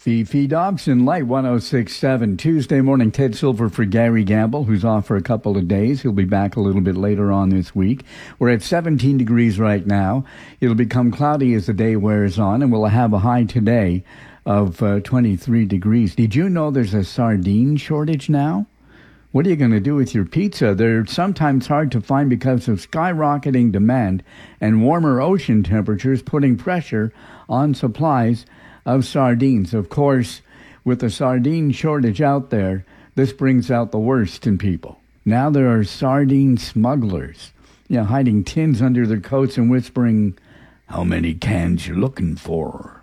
Fifi Dobson, Light 106.7. Tuesday morning, Ted Silver for Gary Gamble, who's off for a couple of days. He'll be back a little bit later on this week. We're at 17 degrees right now. It'll become cloudy as the day wears on, and we'll have a high today of 23 degrees. Did you know there's a sardine shortage now? What are you going to do with your pizza? They're sometimes hard to find because of skyrocketing demand and warmer ocean temperatures putting pressure on supplies of sardines. Of course, with the sardine shortage out there, this brings out the worst in people. Now there are sardine smugglers, hiding tins under their coats and whispering, "How many cans you looking for?"